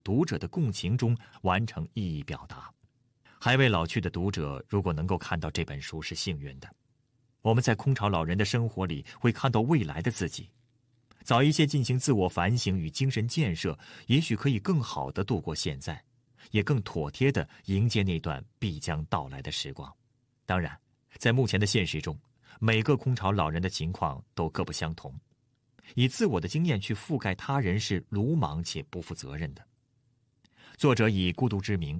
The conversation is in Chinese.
读者的共情中完成意义表达。还未老去的读者如果能够看到这本书是幸运的。我们在空巢老人的生活里会看到未来的自己，早一些进行自我反省与精神建设，也许可以更好地度过现在，也更妥帖地迎接那段必将到来的时光。当然，在目前的现实中，每个空巢老人的情况都各不相同，以自我的经验去覆盖他人是鲁莽且不负责任的。作者以孤独之名